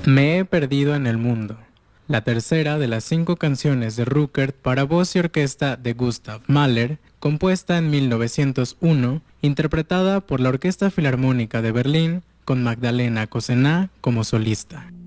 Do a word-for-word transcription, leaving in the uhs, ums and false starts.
Me he perdido en el mundo, la tercera de las cinco canciones de Ruckert para voz y orquesta de Gustav Mahler, compuesta en mil novecientos uno, interpretada por la Orquesta Filarmónica de Berlín, con Magdalena Kozená como solista.